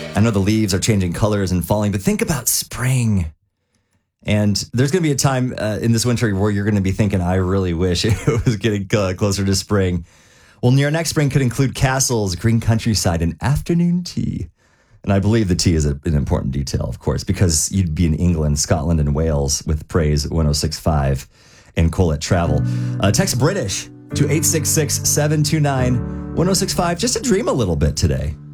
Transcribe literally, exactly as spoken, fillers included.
I know the leaves are changing colors and falling, but think about spring. And there's going to be a time uh, in this winter where you're going to be thinking, I really wish it was getting uh, closer to spring. Well, your next spring could include castles, green countryside, and afternoon tea. And I believe the tea is a, an important detail, of course, because you'd be in England, Scotland, and Wales with Praise one oh six point five and Colette Travel. Uh, text British to eight six six, seven two nine, one oh six five just to dream a little bit today.